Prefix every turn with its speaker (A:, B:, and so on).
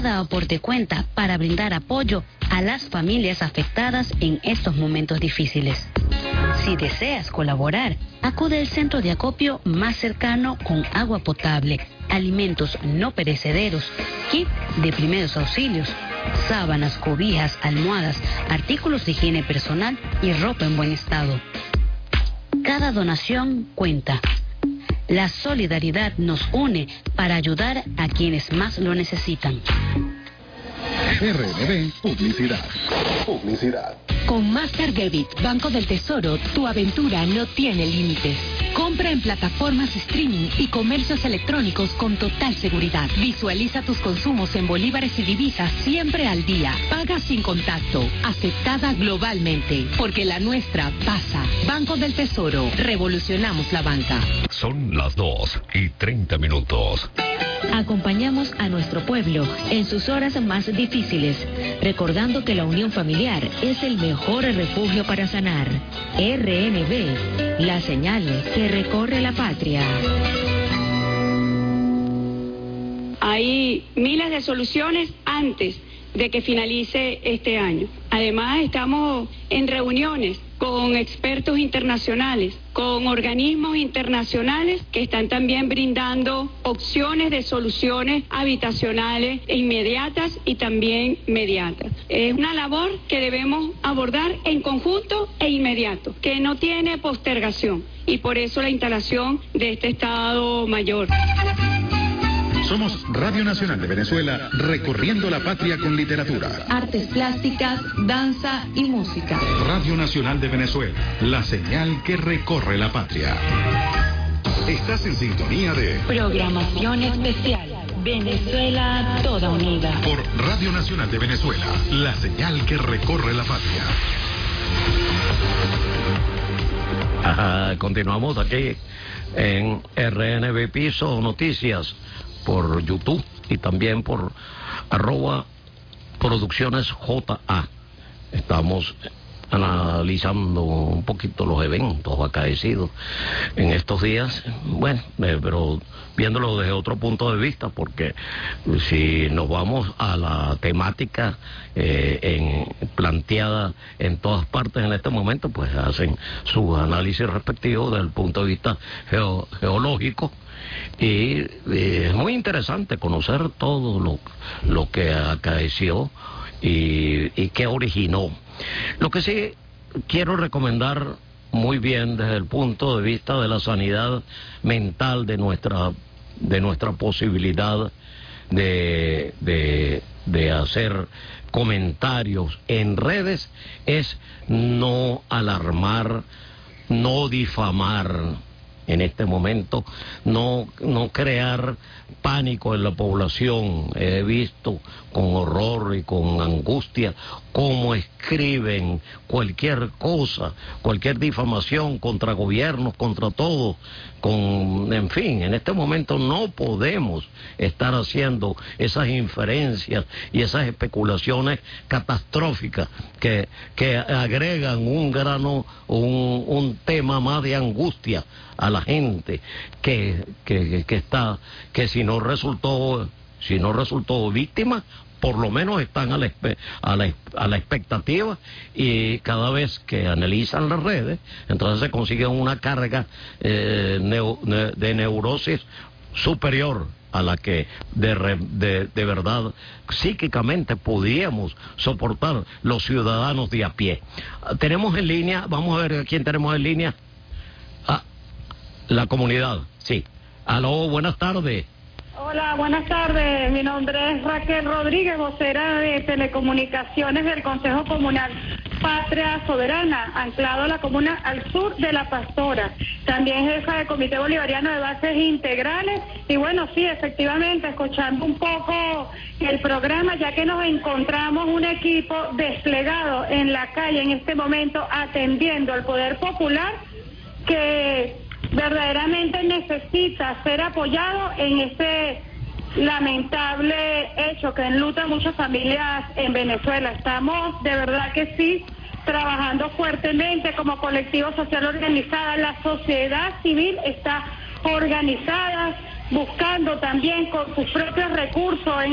A: Cada aporte cuenta para brindar apoyo a las familias afectadas en estos momentos difíciles. Si deseas colaborar, acude al centro de acopio más cercano con agua potable, alimentos no perecederos, kit de primeros auxilios, sábanas, cobijas, almohadas, artículos de higiene personal y ropa en buen estado. Cada donación cuenta. La solidaridad nos une para ayudar a quienes más lo necesitan.
B: RNB Publicidad.
C: Con Master Debit, Banco del Tesoro, tu aventura no tiene límites. Compra en plataformas streaming y comercios electrónicos con total seguridad. Visualiza tus consumos en bolívares y divisas siempre al día. Paga sin contacto. Aceptada globalmente. Porque la nuestra pasa. Banco del Tesoro. Revolucionamos la banca.
D: Son las 2:30.
C: Acompañamos a nuestro pueblo en sus horas más difíciles, recordando que la unión familiar es el mejor refugio para sanar. RNB, la señal que recorre la patria.
E: Hay miles de soluciones antes de que finalice este año. Además, estamos en reuniones con expertos internacionales, con organismos internacionales que están también brindando opciones de soluciones habitacionales inmediatas y también mediatas. Es una labor que debemos abordar en conjunto e inmediato, que no tiene postergación, y por eso la instalación de este Estado Mayor.
B: Somos Radio Nacional de Venezuela, recorriendo la patria con literatura,
C: artes plásticas, danza y música.
B: Radio Nacional de Venezuela, la señal que recorre la patria. Estás en sintonía de
C: Programación especial. Venezuela toda unida.
B: Por Radio Nacional de Venezuela, la señal que recorre la patria.
F: Continuamos aquí en RNB Piso Noticias por YouTube y también por @Producciones JA. Estamos analizando un poquito los eventos acaecidos en estos días, bueno, pero viéndolo desde otro punto de vista, porque si nos vamos a la temática planteada en todas partes en este momento, pues hacen su análisis respectivo desde el punto de vista geológico. Y es muy interesante conocer todo lo que acaeció y qué originó. Lo que sí quiero recomendar muy bien desde el punto de vista de la sanidad mental, de nuestra posibilidad de hacer comentarios en redes, es no alarmar, no difamar. En este momento, no crear pánico en la población. He visto con horror y con angustia cómo escriben cualquier cosa, cualquier difamación contra gobiernos, contra todo. En fin, en este momento no podemos estar haciendo esas inferencias y esas especulaciones catastróficas que agregan un tema más de angustia a la gente que si no resultó víctima, por lo menos están a la expectativa, y cada vez que analizan las redes, entonces se consigue una carga de neurosis superior a la que de verdad psíquicamente podíamos soportar los ciudadanos de a pie. Tenemos en línea, vamos a ver a quién tenemos en línea. La comunidad, sí. Aló, buenas tardes.
G: Hola, buenas tardes. Mi nombre es Raquel Rodríguez, vocera de Telecomunicaciones del Consejo Comunal Patria Soberana, anclado a la comuna al sur de La Pastora. También jefa del Comité Bolivariano de Bases Integrales. Y bueno, sí, efectivamente, escuchando un poco el programa, ya que nos encontramos un equipo desplegado en la calle en este momento atendiendo al Poder Popular, que verdaderamente necesita ser apoyado en este lamentable hecho que enluta a muchas familias en Venezuela. Estamos de verdad que sí trabajando fuertemente como colectivo social organizada. La sociedad civil está organizada, buscando también con sus propios recursos en